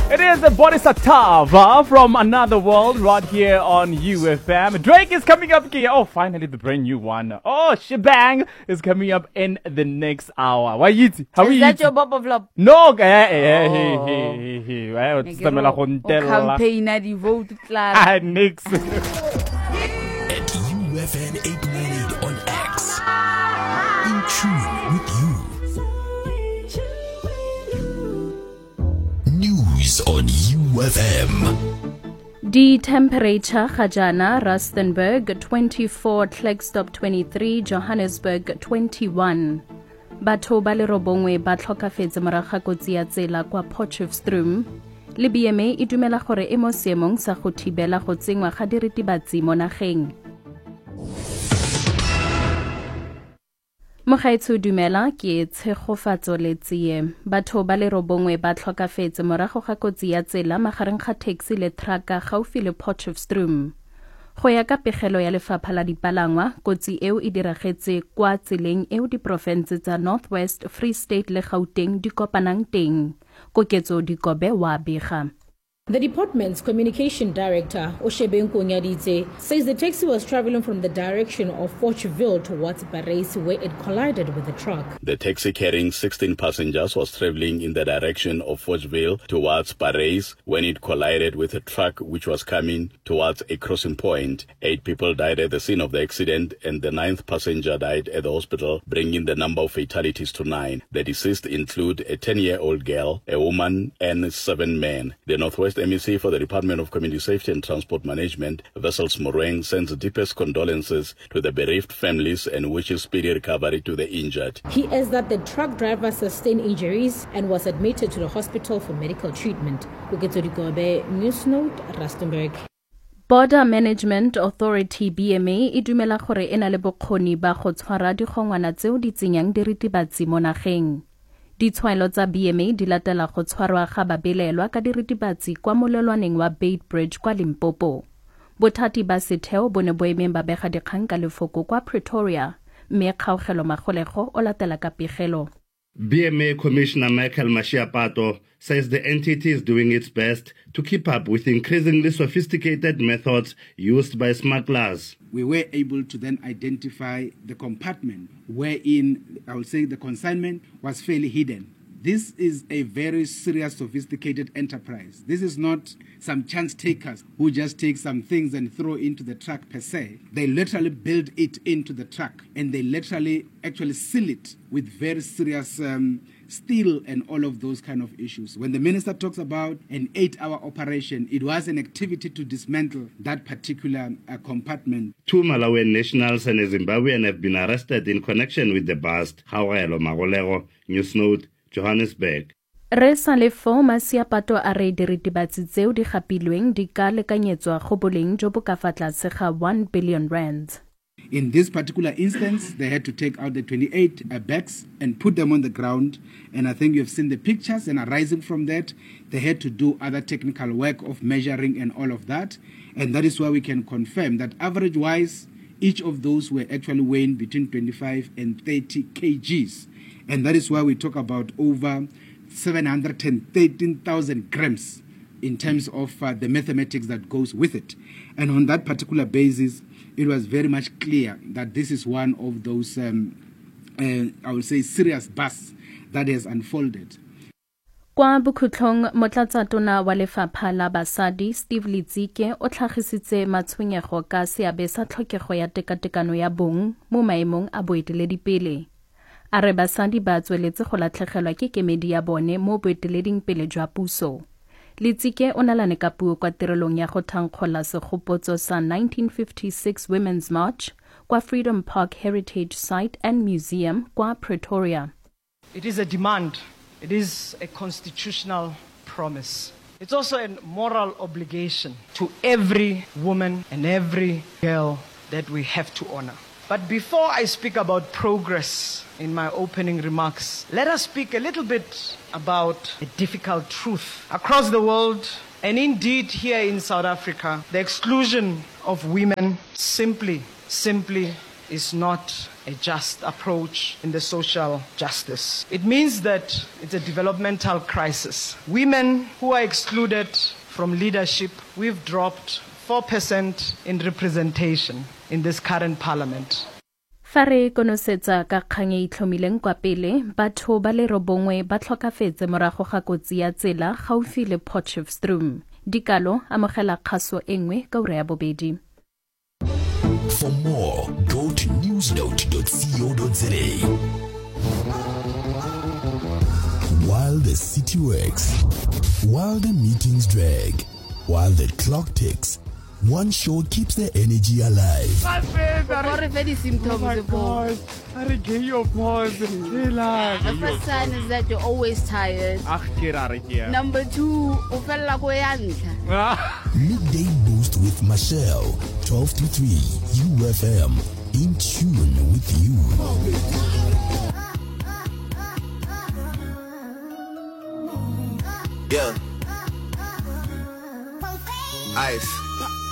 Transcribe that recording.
It is a Bodhisattva from another world right here on UFM. Drake is coming up here. Oh, finally the brand new one. Oh, Shebang is coming up in the next hour. Why you? How are you? Is that your Bob of Love? No, Campaign at the vote class. Nix. At UFM 898 on X. In tune with you. News on UFM. The temperature Khajana, Rustenburg 24, Klerksdorp 23, Johannesburg 21. Batho ba le robongwe ba tlhokafetse morago ga kotsi ya tsela kwa Potchefstroom. Le BMA e dumela gore e mo seemong sa go thibela go tsengwa ga diritibatsi mo nageng. Mogaetsho dumela ke tshegofatso le tsie. Batho ba le robongwe ba tlhokafetse morago ga kotsi ya tsela magareng ga taxi le trucka gaufi le Potchefstroom. Go ya ka pegelo ya lefapha la dipalangwa, kotsi eo e diragetse kwa tseleng eo diporofense tsa North West, Free State le Gauteng di kopanang teng. Koketso Dikobe wa bega. The department's communication director, Oshebeng Konyadidze, says the taxi was traveling from the direction of Forcheville towards Parys where it collided with the truck. The taxi carrying 16 passengers was traveling in the direction of Forcheville towards Parys when it collided with a truck which was coming towards a crossing point. 8 people died at the scene of the accident and the 9th passenger died at the hospital, bringing the number of fatalities to 9. The deceased include a 10-year-old girl, a woman, and 7 men. The Northwest MEC for the Department of Community Safety and Transport Management, Wessels Morueng, sends deepest condolences to the bereaved families and wishes speedy recovery to the injured. He adds that the truck driver sustained injuries and was admitted to the hospital for medical treatment. News Note, Rustenburg. Border Management Authority BMA e dumela gore ena le bokgoni ba go tshwara digongwana tseo di tsenyang diritibatsi mo nageng. Ditshwaelo tsa BMA di latela go tshwarwa ga babelelwa ka diritibatsi kwa molelwaneng wa Bait Bridge kwa Limpopo. Bothati ba setheo bo ne bo emeng ba bega dikgang ka lefoko kwa Pretoria, mme kgaogelo magolego o latela ka pegelo. BMA Commissioner Michael Mashiapato says the entity is doing its best to keep up with increasingly sophisticated methods used by smugglers. We were able to then identify the compartment wherein, I would say, the consignment was fairly hidden. This is a very serious, sophisticated enterprise. This is not some chance takers who just take some things and throw into the truck per se. They literally build it into the truck and they literally actually seal it with very serious steel and all of those kind of issues. When the minister talks about an 8-hour operation, it was an activity to dismantle that particular compartment. 2 Malawian nationals and a Zimbabwean have been arrested in connection with the bust. Hawelo Magolego, News Note, Johannesburg. Re sa le fo Masiapato a re diritibatsi tseo di gapilweng di ka lekanyetswa go boleng jo bo ka fa tlase ga 1 billion rands. In this particular instance, they had to take out the 28 bags and put them on the ground. And I think you've seen the pictures, and arising from that, they had to do other technical work of measuring and all of that. And that is why we can confirm that average-wise, each of those were actually weighing between 25 and 30 kgs. And that is why we talk about over 713,000 grams in terms of the mathematics that goes with it. And on that particular basis, it was very much clear that this is one of those, I would say, serious busts that has unfolded. Kwa bokhutlong motlatsatona wa lefapha la basadi Steve Litsike o tlhagisitse matshwenyego ka seabe sa tlhokego ya tekatekano ya bong mo maemong a boeteledipele. A re basadi ba tsweletse go latlhegelwa ke kemedi ya bone mo boeteleding pele jwa puso. Litsike o nalane ka puo kwa tirelong ya go thankgola segopotso sa 1956 Women's March kwa Freedom Park Heritage Site and Museum kwa Pretoria. It is a demand. It is a constitutional promise. It's also a moral obligation to every woman and every girl that we have to honor. But before I speak about progress in my opening remarks, let us speak a little bit about a difficult truth. Across the world, and indeed here in South Africa, the exclusion of women simply is not a just approach in the social justice. It means that it's a developmental crisis. Women who are excluded from leadership, we've dropped 4% in representation in this current parliament. Fa re konosetsa ka kgang e itlhomileng kwa pele, batho ba le robongwe ba tlhokafetse morago ga kotsi ya tsela gaufi le Potchefstroom. Dikalo amogela kgaso engwe ka ura ya bobedi. For more, go to newsnote.co.za. While the city works, while the meetings drag, while the clock ticks, one show keeps the energy alive. The first sign is that you're always tired. Number 2, Midday Boost with Michelle, 12 to 3, UFM, in tune with you. Yeah. Ice.